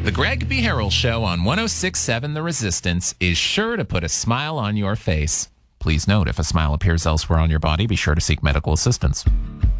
The Greg B. Harrell Show on 106.7 The Resistance is sure to put a smile on your face. Please note, if a smile appears elsewhere on your body, be sure to seek medical assistance.